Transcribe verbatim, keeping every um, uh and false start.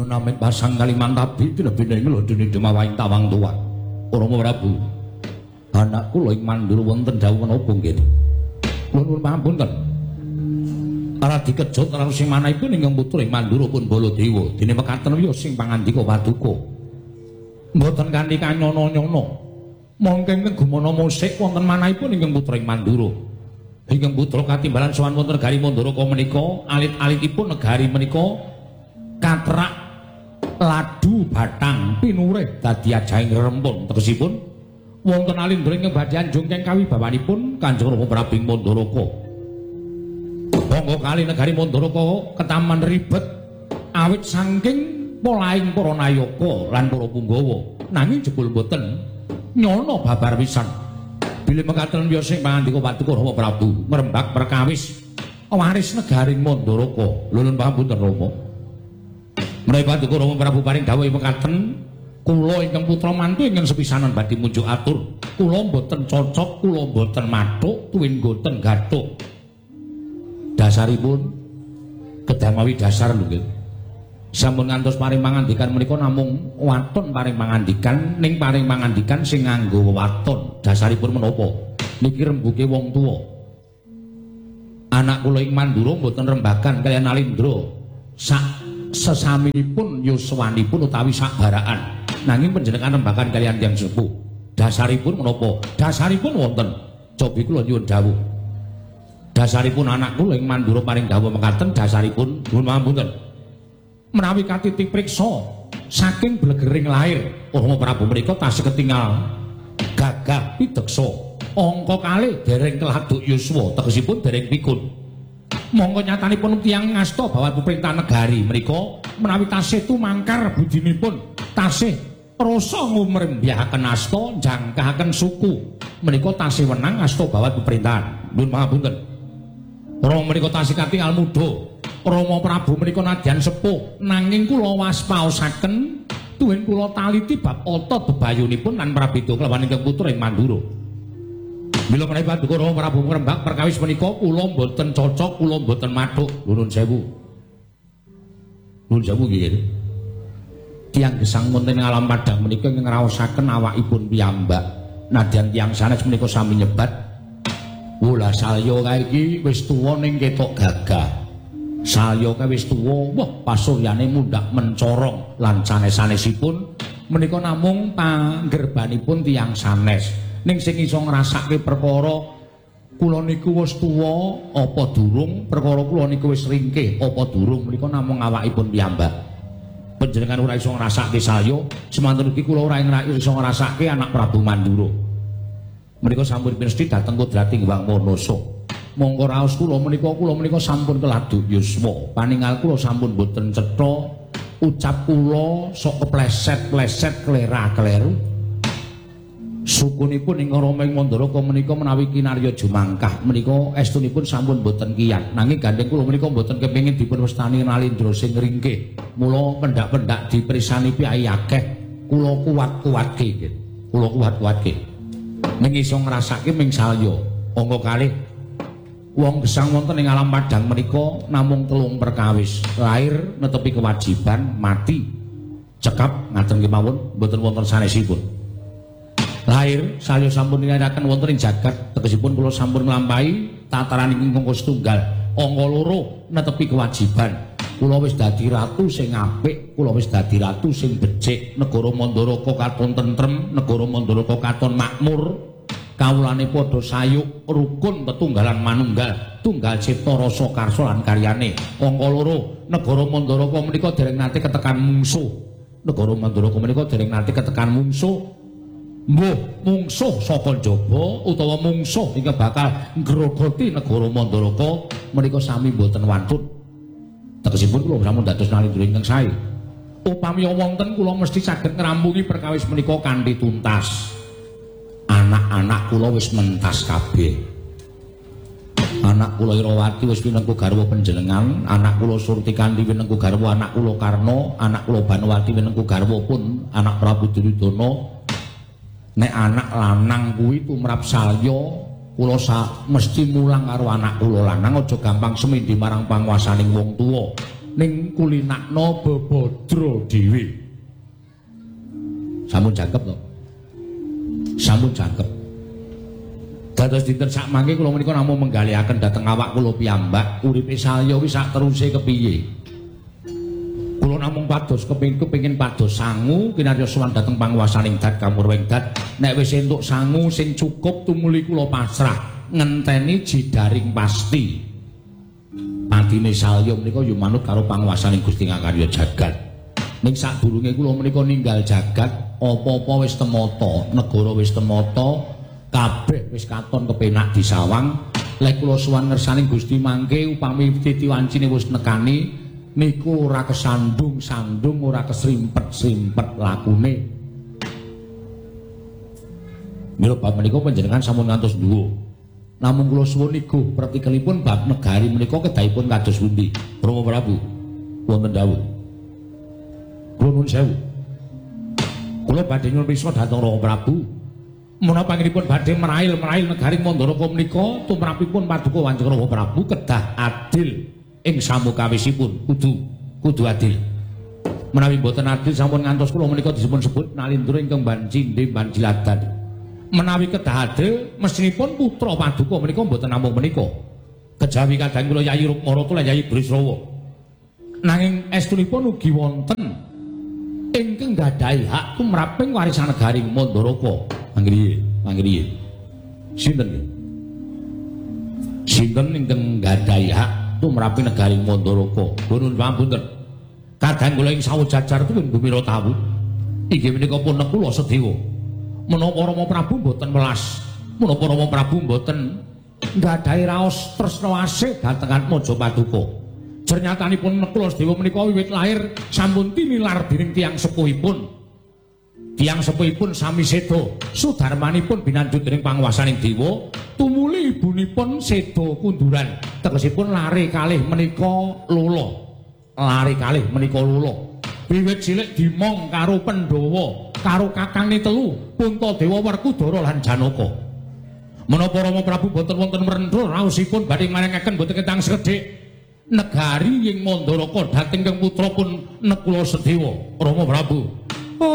namit pasang Kalimantabi tinebine nglodheni demawaing tawang tuwa. Rama Prabu. Anak kula ing Mandura wonten dawuh menapa nggih? Kula nuwun pangapunten. Ara dikejut karo sing manahipun ingkang putra ing Mandura pun Baladewa. Dene mekaten wiya sing pangandika paduka. Mboten kanthi kanyono-nyono. Mongke ingkang gumana musik wonten manahipun ingkang putra ing Mandura. Ingkang putra katimbalan sowan wonten negari Manduraka menika, alit-alitipun negari menika katrak ladu batang pinurih dadi ajahing rempun tegesipun wonten alindra ing badhe jungkeng kawibawanipun Kanjeng Rama Prabu Manduraka. Monggo kali negari Manduraka ketaman ribet awit saking polaing para nayaka lan para punggawa nanging jebul boten nyono babar pisan. Bilih mekaten ya sing pangandika paduka Rama Prabu ngrembak perkawis waris negari Manduraka. Lho nuwun pangapunten Rama. Menawi paduka Rama Prabu paring dawuh mekaten kula ingkang putra mantu ingkang sepisanan badhe munjuk atur. Kula mboten cocok, kula mboten mathuk, tuwin mboten gathuk. Dasaripun kedamawi dasar lho nggih. Sampun ngantos paring pangandikan menika namung waton paring pangandikan ning paring pangandikan sing nganggo waton. Dasaripun menapa? Niki rembuge wong tuwa. Anak kula ing Mandura mboten rembagan kaliyan Alindra. Sak sesaminipun yuswanipun utawi sakbaraan. Nanging panjenengan rembagan kaliyan tiyang sepuh. Dasaripun menapa? Dasaripun wonten. Cobi kula nyuwun dawuh. Dasaripun anak kula ing Mandura paring dawuh mekaten dasaripun nuwun pangapunten. Menawi katitik priksa saking blegering lair Rama Prabu menika tasih ketingal gagah pideksa angka kalih dereng keladuk yuswa tegesipun dereng pikun. Monggo nyatanipun tiyang ngasta bahwa pemerintah negari menika menawi tasih tumangkar budinipun tasih rasa ngumrembyahaken asta jangkahaken suku menika tasih wenang asta bahwa pemerintahan. Nuwun pangapunten. Rama menika tasih katingal muda. Rama Prabu menika nadyan sepuh nanging kula waspaosaken tuwin kula taliti bab ata bebayunipun lan prabéda kelawan ingkang putra ing Mandura. Mila menawi paduka Rama Prabu ngrembak perkawis menika kula mboten cocok, kula mboten mathuk. Nuwun sewu. Nuwun sewu nggih. Tiyang gesang wonten ing alam padang menika ingkang ngraosaken awakipun piyambak. Nadyan tiyang sanes menika sami nyebat. Wula salya kae iki wis tuwa ning ketok gagah. Salya kae wis tuwa, wah pasuryane mundhak mencorong lan sanes-sanesipun menika namung panggerbanipun tiyang sanes. Ning sing iso ngrasake perkara kula niku wis tuwa apa durung, perkara kula niku wis ringkih apa durung menika namung awakipun piyambak. Panjenengan ora iso ngrasake salya, semanten ugi kula ora iso ngrasake anak Prabu Mandura. Menika sampun pinesti dhateng Kodrati Gewang Manasa. Monggo raos kula menika kula menika sampun keladuk yuswa. Paningal kula sampun boten cetha, ucap kula sok kepleset-pleset klera-kleru. Sukunipun ing Rama ing Manduraka menika menawi kinarya jumangkah menika estunipun sampun boten kiyat. Nanging gandeng kula menika boten kepengin dipun wastani Nalindra sing ringkih. Mula pendak-pendak diprisani piyai akeh kula kuat-kuatke nggih. Kula kuat-kuatke. Ning iso ngrasake ming salya. Angka kalih wong gesang wonten ing alam padang menika namung telung perkawis. Lair netepi kewajiban, mati cekap ngaten kemawon mboten wonten sanesipun. Lair salya sampun nindakaken wonten ing jagat tegesipun kula sampun nglampahi tataran ingkang setunggal. Angka loro netepi kewajiban. Kula wis dadi ratu sing apik, kula wis dadi ratu sing becik. Negara Manduraka katon tentrem, negara Manduraka katon makmur. Kawulane padha sayuk rukun tetunggalan manunggal tunggal cipta rasa karsa lan karyane. Angka loro negara Manduraka menika dereng nate ketekan mungsuh. Negara Manduraka menika dereng nate ketekan mungsuh. Mbuh mungsuh saka njaba utawa mungsuh ingkang bakal ngrogoti negara Manduraka menika sami boten wantun. Tegesipun kula sampun dados Nalindra ingkang sae. Upami wonten kula mesti saged ngrampungi perkawis menika kanthi tuntas. Anak-anak kula wis mentas kabeh. Anak kula Irawati wis pinengku garwa panjenengan, anak kula Surtikandi pinengku garwa anak kula Karna, anak kula Banwati pinengku garwa pun anak Prabu Duryudana. Nek anak lanang kuwi tumrap salya, kula mesti mulang karo anak kula lanang aja gampang semindi marang panguwasaning wong tuwa. ning kulinakno bebodro dhewe. Sampun jangkep to. Sampun jangkep. Dados dinten sak mangke kula menika namung menggalihaken dhateng awak kula piyambak, uripe saya wis sak teruse kepiye. Kula namung pados kepengin kepengin pados sangu kinarya sowan dhateng panguwasaning dat kamurweng dat. Nek wis entuk sangu sing cukup tumuli kula pasrah ngenteni jidaring pasti. Patine salya menika ya manut karo panguwasaning Gusti Ngakarya jagat. Ning sadurunge kula menika ninggal jagat, apa-apa wis temata, negara wis temata, kabeh wis katon kepenak disawang. Lek kula sowan ngersaning Gusti mangke upami titiwancine wis nekani niku ora kesandung-sandung, ora kesrimpet-srimpet lakune. Mila bab menika panjenengan sampun ngantos dhuwur. Namung kula suwun niku pratikelipun bab negari menika kedahipun kados pundi? Rama Prabu wonten dawuh. Kula nuwun sewu. Kula badhe nyuwun pirsa dhateng Rama Prabu. Menapa panjenenganipun badhe merail-merail negari Mandaraka menika tumrapipun paduka Kanjeng Rama Prabu kedah adil ing samukawisipun, kudu kudu adil. Menawi boten adil sampun ngantos kula menika disebut sebut nalindra ingkang Bancinde Banjiladan. Menawi kedah adil mesinipun putra paduka menika boten namung menika. Kejawi kadang kula Yayi Rukmarata lan Yayi Brisrawa. Nanging estunipun ugi wonten ingkang gadhahi hak tumraping warisan negari Mandaraka. Panggriye, panggriye. Sinten nggih? Sinten ingkang gadhahi hak tumrapi negari Mandaraka? Nuwun pamunten. Kadang kula ing sawajajar pun Bumira tawu. Inggih menika pun kula sedewa. Menapa Rama Prabu mboten welas, menapa Rama Prabu mboten gadhahi raos tresna asih dhateng Majapaduka. Jernyatanipun kula sedewa menika wiwit lahir sampun tinilar dening tiyang sepuhipun. Tiyang sepuhipun sami seda, sudarmanipun binanjut dening panguwasaning dewa, tumuli ibunipun seda kunduran. Tegesipun lare kalih menika lula. Lare kalih menika lula. Wiwit cilik dimong karo Pandhawa, karo kakange telu, Puntadewa, Werkudara lan Janaka. Menapa Rama Prabu boten wonten mrentha raosipun badhe marengaken boten ketang sekedhik negari ing Mandaraka dhateng kang putra pun Nekula Sedewa, Rama Prabu.